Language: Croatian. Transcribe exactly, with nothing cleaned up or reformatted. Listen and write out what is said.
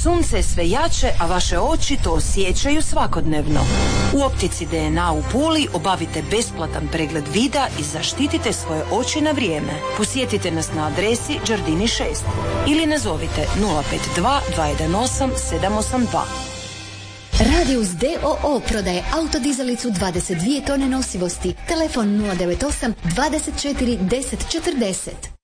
Sunce je sve jače, a vaše oči to osjećaju svakodnevno. U optici D N A u Puli obavite besplatan pregled vida i zaštitite svoje oči na vrijeme. Posjetite nas na adresi Đardini šest ili nazovite nula pet dva dva jedan osam sedam osam dva. Radius D O O prodaje autodizalicu dvadeset dvije tone nosivosti. Telefon nula devet osam dvadeset četiri deset četrdeset.